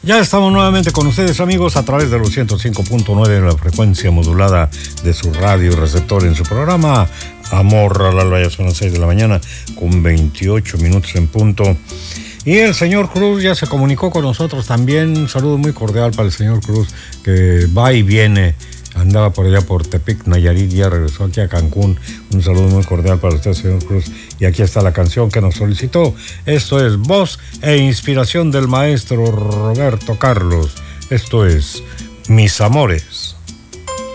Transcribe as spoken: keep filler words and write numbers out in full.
Ya estamos nuevamente con ustedes, amigos, a través de los ciento cinco punto nueve de la frecuencia modulada de su radio receptor en su programa Amor al Alba. Ya son las seis de la mañana con veintiocho minutos en punto. Y el señor Cruz ya se comunicó con nosotros también. Un saludo muy cordial para el señor Cruz, que va y viene. Andaba por allá por Tepic, Nayarit, ya regresó aquí a Cancún. Un saludo muy cordial para usted, señor Cruz. Y aquí está la canción que nos solicitó. Esto es voz e inspiración del maestro Roberto Carlos. Esto es Mis Amores.